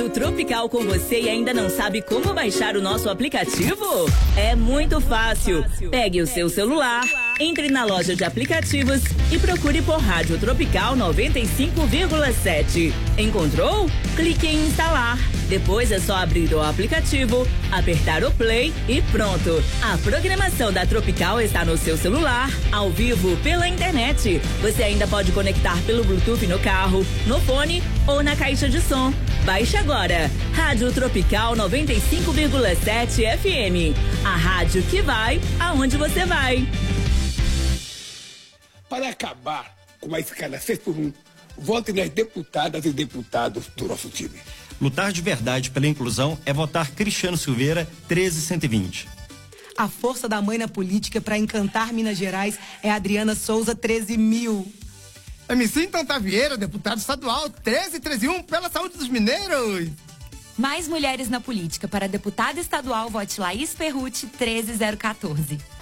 Rádio Tropical com você e ainda não sabe como baixar o nosso aplicativo? É muito fácil. Pegue o seu celular, entre na loja de aplicativos e procure por Rádio Tropical 95,7. Encontrou? Clique em instalar. Depois é só abrir o aplicativo, apertar o play e pronto. A programação da Tropical está no seu celular, ao vivo pela internet. Você ainda pode conectar pelo Bluetooth no carro, no fone ou na caixa de som. Baixe agora. Rádio Tropical 95,7 FM. A rádio que vai aonde você vai. Para acabar com a escala 6x1, vote nas deputadas e deputados do nosso time. Lutar de verdade pela inclusão é votar Cristiano Silveira 13120. A força da mãe na política para encantar Minas Gerais é Adriana Souza 13.000. MC Tanta Vieira, deputado estadual 13131 pela saúde dos mineiros. Mais mulheres na política. Para deputada estadual, vote Laís Perrucci 13014.